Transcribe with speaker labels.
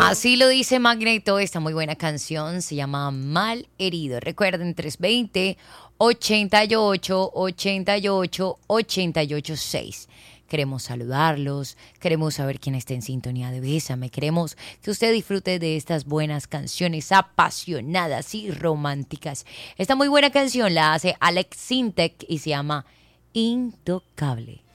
Speaker 1: Así lo dice Magneto, esta muy buena canción se llama Mal Herido. Recuerden, 320-88-88-88-6. Queremos saludarlos, queremos saber quién está en sintonía de Bésame, queremos que usted disfrute de estas buenas canciones apasionadas y románticas. Esta muy buena canción la hace Alex Sintek y se llama Intocable.